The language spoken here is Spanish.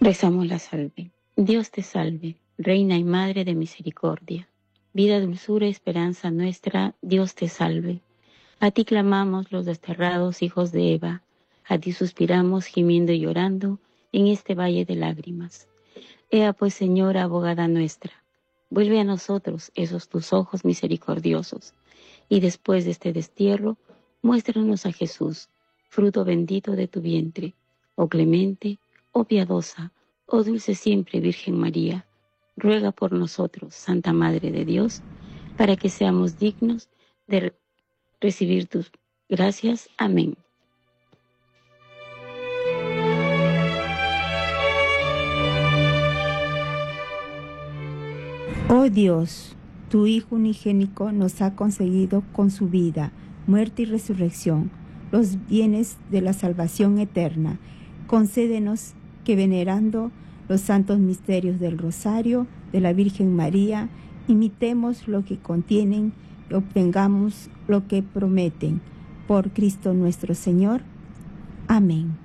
Rezamos la salve. Dios te salve, Reina y Madre de misericordia, vida, dulzura y esperanza nuestra, Dios te salve. A ti clamamos los desterrados hijos de Eva, a ti suspiramos gimiendo y llorando en este valle de lágrimas. Ea pues, Señora, abogada nuestra, vuelve a nosotros esos tus ojos misericordiosos, y después de este destierro, muéstranos a Jesús, fruto bendito de tu vientre, oh clemente, oh piadosa, oh dulce siempre Virgen María, ruega por nosotros, Santa Madre de Dios, para que seamos dignos de recibir tus gracias. Amén. Oh Dios, tu Hijo unigénico nos ha conseguido con su vida, muerte y resurrección los bienes de la salvación eterna. Concédenos que, venerando los santos misterios del Rosario de la Virgen María, imitemos lo que contienen y obtengamos lo que prometen. Por Cristo nuestro Señor. Amén.